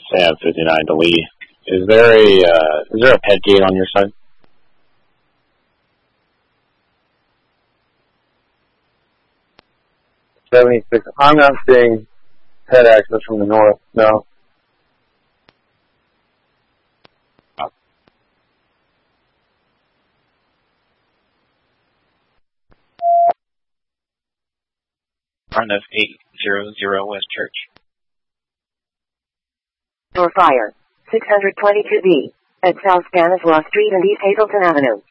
Sam 59 to Lee. Is there a pet gate on your side? 76. I'm not seeing pet access from the north, no. Front of 800 West Church. Door fire. 622B. At South Stanislaus Street and East Hazleton Avenue.